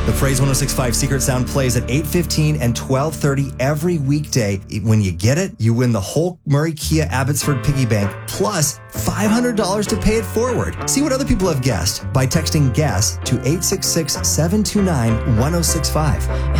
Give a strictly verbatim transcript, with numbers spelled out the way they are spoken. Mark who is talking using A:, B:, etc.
A: The Phrase one oh six point five Secret Sound plays at eight fifteen and twelve thirty every weekday. When you get it, you win the Hulk Murray Kia Abbotsford Piggy Bank plus five hundred dollars to pay it forward. See what other people have guessed by texting GUESS to eight six six, seven two nine, one oh six five.